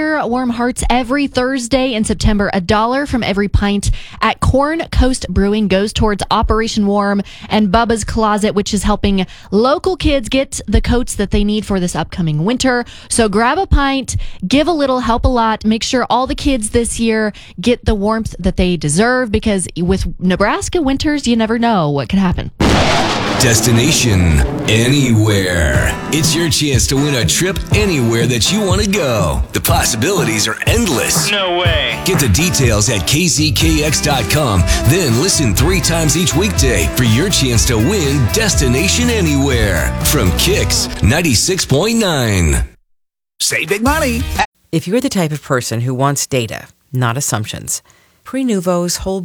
winter warm hearts every Thursday in September. $1 from every pint at Corn Coast Brewing goes towards Operation Warm and Bubba's Closet, which is helping local kids get the coats that they need for this upcoming winter. So grab a pint, give a little, help a lot. Make sure all the kids this year get the warmth that they deserve, because with Nebraska winters, you never know what could happen. Destination Anywhere. It's your chance to win a trip anywhere that you want to go. The possibilities are endless. No way. Get the details at kzkx.com. Then listen 3 times each weekday for your chance to win Destination Anywhere from Kix 96.9. Save big money. If you're the type of person who wants data, not assumptions, Prenuvo's whole